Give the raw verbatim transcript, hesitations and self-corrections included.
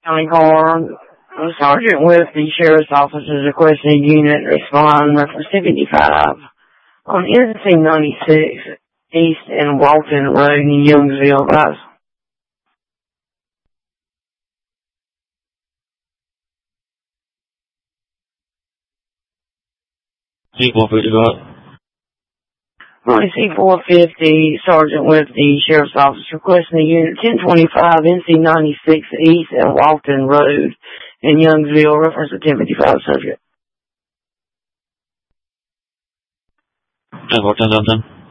County Coroner, a sergeant with the sheriff's office is requesting a unit respond reference seventy-five on N C ninety-six East and Walton Road in Youngsville, guys. C four fifty, go ahead. On C four fifty, sergeant with the sheriff's office requesting a unit ten twenty-five N C ninety-six East and Walton Road in Youngsville, reference to ten fifty-five subject. ten four, ten seven ten.